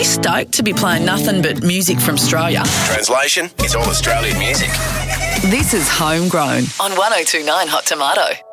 stoked to be playing nothing but music from Australia. Translation, it's all Australian music. This is Homegrown on 102.9 Hot Tomato.